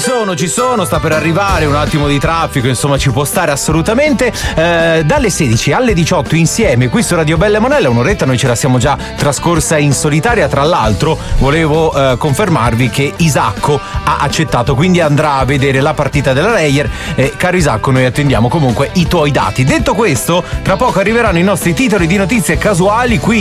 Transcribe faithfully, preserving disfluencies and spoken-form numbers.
sono, ci sono, sta per arrivare, un attimo di traffico, insomma ci può stare assolutamente. Eh, dalle sedici alle diciotto insieme qui su Radio Belle Monelle, un'oretta noi ce la siamo già trascorsa in solitaria. Tra l'altro volevo eh, confermarvi che Isacco ha accettato, quindi andrà a vedere la partita della Reyer. Eh, caro Isacco, noi attendiamo comunque i tuoi dati. Detto questo, tra poco arriveranno i nostri titoli di notizie casuali qui